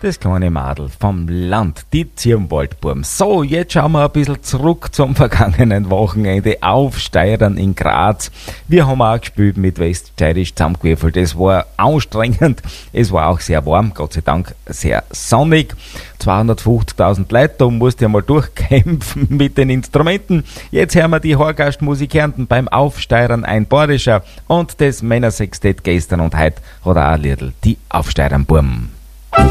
Das kleine Madel vom Land, die Zirnwaldburm. So, jetzt schauen wir ein bisschen zurück zum vergangenen Wochenende auf Steyren in Graz. Wir haben auch gespielt mit Weststeirisch zusammengewürfelt. Es war anstrengend, es war auch sehr warm, Gott sei Dank sehr sonnig. 250.000 Leute, da musst du ja mal durchkämpfen mit den Instrumenten. Jetzt hören wir die Horgastmusikanten beim Aufsteiren ein Bayerischer und das Männersextett gestern und heute hat auch ein Liedl, die Aufsteirernburm.